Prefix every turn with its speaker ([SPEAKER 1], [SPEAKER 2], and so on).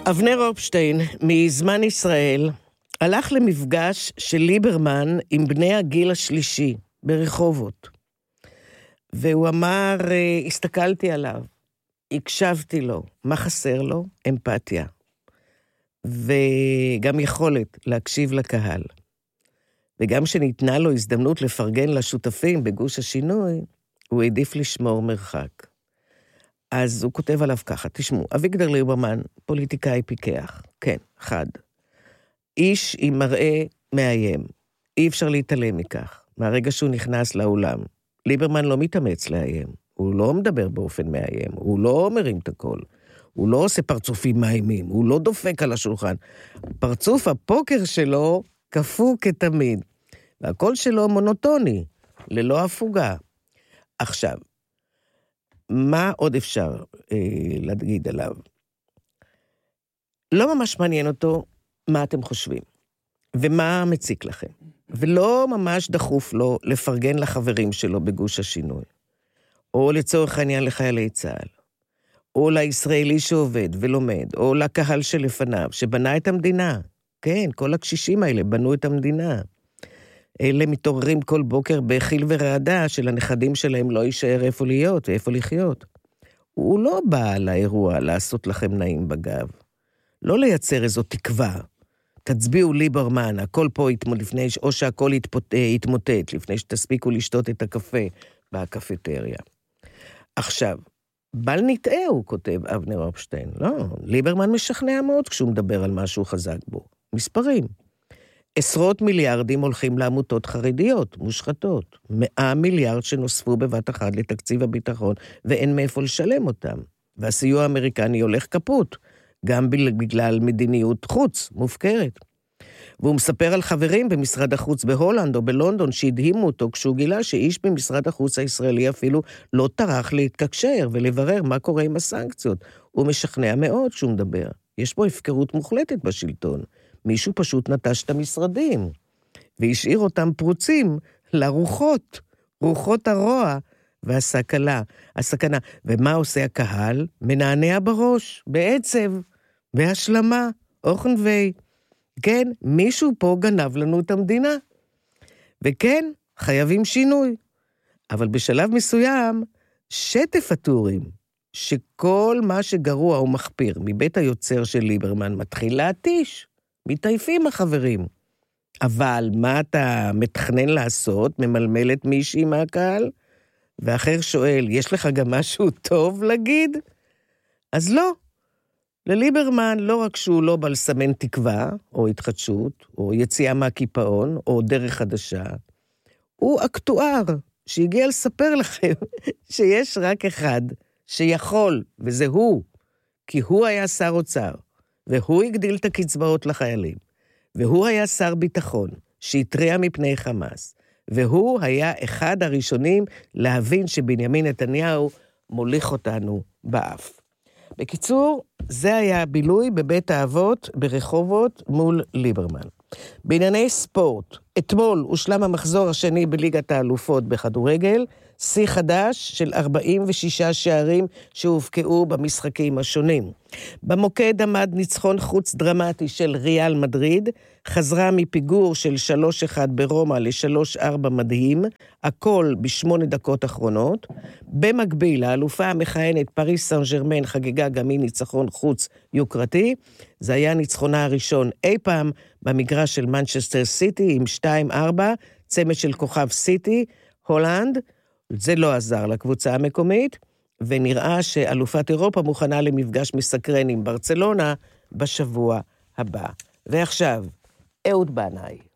[SPEAKER 1] אבנר אופשטיין, מזמן ישראל, הלך למפגש של ליברמן עם בני הגיל השלישי, ברחובות. והוא אמר, הסתכלתי עליו, הקשבתי לו, מה חסר לו? אמפתיה. וגם יכולת להקשיב לקהל. וגם שניתנה לו הזדמנות לפרגן לשותפים בגוש השינוי, הוא העדיף לשמור מרחק. אז הוא כותב עליו ככה, תשמעו, אביגדור ליברמן, פוליטיקאי פיקח, כן, חד. איש עם מראה מאיים, אי אפשר להתעלם מכך, מהרגע שהוא נכנס לאולם. ליברמן לא מתאמץ לאיים, הוא לא מדבר באופן מאיים, הוא לא מרים את הכל, הוא לא עושה פרצופים מאיימים, הוא לא דופק על השולחן. פרצוף הפוקר שלו קפוא כתמיד, והקול שלו מונוטוני, ללא הפוגה. עכשיו, מה עוד אפשר להגיד עליו? לא ממש מעניין אותו מה אתם חושבים, ומה מציק לכם. ולא ממש דחוף לו לפרגן לחברים שלו בגוש השינוי, או לצורך העניין לחיילי צה"ל, או לישראלי שעובד ולומד, או לקהל שלפניו, שבנה את המדינה. כן, כל הקשישים האלה בנו את המדינה. אלה מתעוררים כל בוקר בחיל ורעדה של הנכדים שלהם לא יישאר איפה להיות ואיפה לחיות. הוא לא בא לאירוע לעשות לכם נעים בגב. לא לייצר איזו תקווה. תצביעו ליברמן, הכל פה לפני, או שהכל יתמוטט, לפני שתספיקו לשתות את הקפה בקפטריה. עכשיו, בל נטעה, הוא כותב אבנר אופשטיין. לא, ליברמן משכנע מאוד כשהוא מדבר על משהו חזק בו. מספרים. 10 מיליארדים הולכים לעמותות חרדיות, מושחתות. 100 מיליארד שנוספו בבת אחת לתקציב הביטחון, ואין מאיפה לשלם אותם. והסיוע האמריקני הולך כפות, גם בגלל מדיניות חוץ, מופקרת. והוא מספר על חברים במשרד החוץ בהולנד או בלונדון שהדהימו אותו כשהוא גילה שאיש במשרד החוץ הישראלי אפילו לא טרח להתקשר ולברר מה קורה עם הסנקציות. הוא משכנע מאוד שהוא מדבר. יש פה הפקרות מוחלטת בשלטון. מישהו פשוט נטש את המשרדים, והשאיר אותם פרוצים לרוחות, רוחות הרוע והסכנה. ומה עושה הקהל? מנענע בראש, בעצב, בהשלמה, אוכנווי. כן, מישהו פה גנב לנו את המדינה. וכן, חייבים שינוי. אבל בשלב מסוים, שטף הטורים, שכל מה שגרוע הוא מחפיר, מבית היוצר של ליברמן מתחיל להתיש. מתעייפים החברים. אבל מה אתה מתכנן לעשות? ממלמלת מישהי מהקהל? ואחר שואל, יש לך גם משהו טוב להגיד? אז לא. לליברמן לא רק שהוא לא בא לסמן תקווה, או התחדשות, או יציאה מהקיפאון, או דרך חדשה, הוא אקטואר שהגיע לספר לכם שיש רק אחד שיכול, וזה הוא, כי הוא היה שר אוצר. והוא הגדיל את הקצבאות לחיילים, והוא היה שר ביטחון שהתריע מפני חמאס, והוא היה אחד הראשונים להבין שבנימין נתניהו מוליך אותנו באף. בקיצור, זה היה בילוי בבית האבות ברחובות מול ליברמן. בענייני ספורט, אתמול הושלם המחזור השני בליגת האלופות בכדורגל, שיא חדש של 46 שערים שהובקעו במשחקים השונים. במוקד עמד ניצחון חוץ דרמטי של ריאל מדריד, חזרה מפיגור של 3-1 ברומא ל-3-4 מדהים, הכל ב8 דקות אחרונות. במקביל, האלופה המכהנת פריס סן ז'רמן חגגה גם היא ניצחון חוץ יוקרתי. זה היה ניצחונה הראשון אי פעם במגרש של מנצ'סטר סיטי עם 2-4, צמד של כוכב סיטי, הולנד. זה לא עזר לקבוצה המקומית, ונראה שאלופת אירופה מוכנה למפגש מסקרן עם ברצלונה בשבוע הבא. ועכשיו, אהוד בנאי.